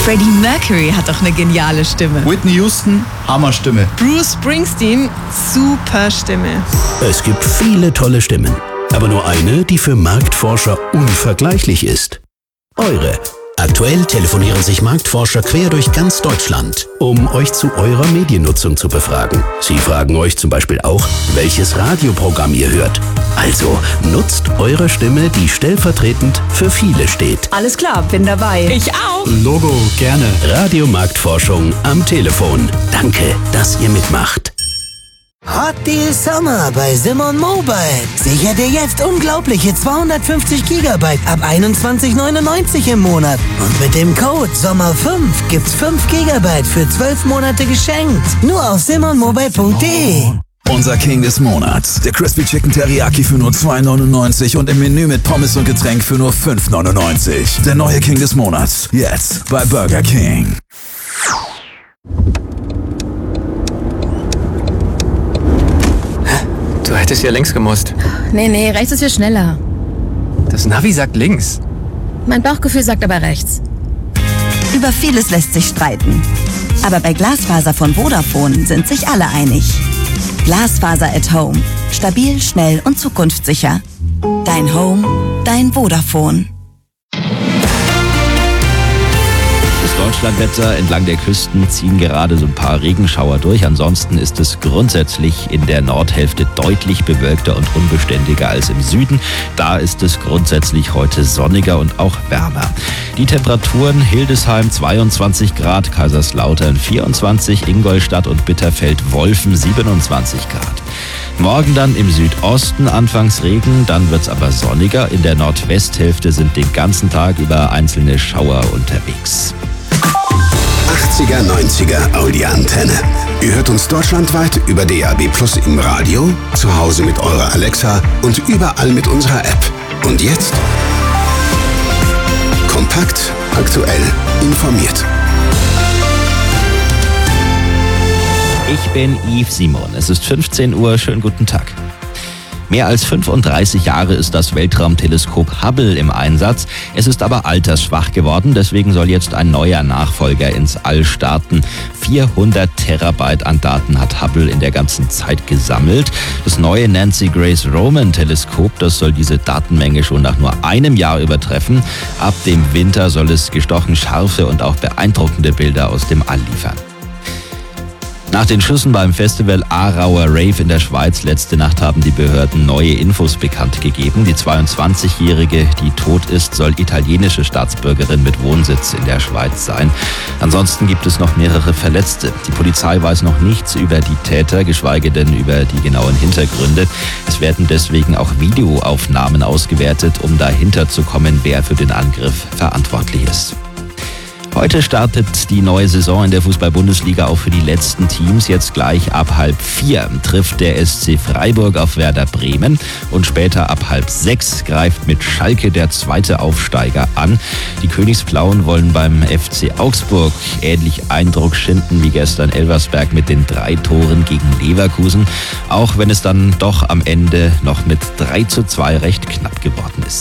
Freddie Mercury hat doch eine geniale Stimme. Whitney Houston, Hammerstimme. Bruce Springsteen, super Stimme. Es gibt viele tolle Stimmen, aber nur eine, die für Marktforscher unvergleichlich ist. Eure. Aktuell telefonieren sich Marktforscher quer durch ganz Deutschland, um euch zu eurer Mediennutzung zu befragen. Sie fragen euch zum Beispiel auch, welches Radioprogramm ihr hört. Also nutzt eure Stimme, die stellvertretend für viele steht. Alles klar, bin dabei. Ich auch. Logo gerne. Radio Marktforschung am Telefon. Danke, dass ihr mitmacht. Hot Deal Summer bei Simon Mobile. Sicher dir jetzt unglaubliche 250 GB ab 21,99 im Monat. Und mit dem Code SOMMER5 gibt's 5 GB für 12 Monate geschenkt. Nur auf simonmobile.de. Unser King des Monats. Der Crispy Chicken Teriyaki für nur 2,99 und im Menü mit Pommes und Getränk für nur 5,99. Der neue King des Monats. Jetzt bei Burger King. Du hättest ja links gemusst. Nee, rechts ist hier schneller. Das Navi sagt links. Mein Bauchgefühl sagt aber rechts. Über vieles lässt sich streiten. Aber bei Glasfaser von Vodafone sind sich alle einig. Glasfaser at Home. Stabil, schnell und zukunftssicher. Dein Home, dein Vodafone. Das Deutschlandwetter: entlang der Küsten ziehen gerade so ein paar Regenschauer durch. Ansonsten ist es grundsätzlich in der Nordhälfte deutlich bewölkter und unbeständiger als im Süden. Da ist es grundsätzlich heute sonniger und auch wärmer. Die Temperaturen: Hildesheim 22 Grad, Kaiserslautern 24, Ingolstadt und Bitterfeld-Wolfen 27 Grad. Morgen dann im Südosten anfangs Regen, dann wird's aber sonniger. In der Nordwesthälfte sind den ganzen Tag über einzelne Schauer unterwegs. 80er, 90er Audi-Antenne. Ihr hört uns deutschlandweit über DAB+ im Radio, zu Hause mit eurer Alexa und überall mit unserer App. Und jetzt? Kompakt, aktuell, informiert. Ich bin Yves Simon. Es ist 15 Uhr. Schönen guten Tag. Mehr als 35 Jahre ist das Weltraumteleskop Hubble im Einsatz. Es ist aber altersschwach geworden, deswegen soll jetzt ein neuer Nachfolger ins All starten. 400 Terabyte an Daten hat Hubble in der ganzen Zeit gesammelt. Das neue Nancy Grace Roman Teleskop, das soll diese Datenmenge schon nach nur einem Jahr übertreffen. Ab dem Winter soll es gestochen scharfe und auch beeindruckende Bilder aus dem All liefern. Nach den Schüssen beim Festival Aarauer Rave in der Schweiz letzte Nacht haben die Behörden neue Infos bekannt gegeben. Die 22-Jährige, die tot ist, soll italienische Staatsbürgerin mit Wohnsitz in der Schweiz sein. Ansonsten gibt es noch mehrere Verletzte. Die Polizei weiß noch nichts über die Täter, geschweige denn über die genauen Hintergründe. Es werden deswegen auch Videoaufnahmen ausgewertet, um dahinter zu kommen, wer für den Angriff verantwortlich ist. Heute startet die neue Saison in der Fußball-Bundesliga auch für die letzten Teams. Jetzt gleich ab 3:30 trifft der SC Freiburg auf Werder Bremen und später ab 5:30 greift mit Schalke der zweite Aufsteiger an. Die Königsblauen wollen beim FC Augsburg ähnlich Eindruck schinden wie gestern Elversberg mit den 3 Toren gegen Leverkusen, auch wenn es dann doch am Ende noch mit 3:2 recht knapp geworden ist.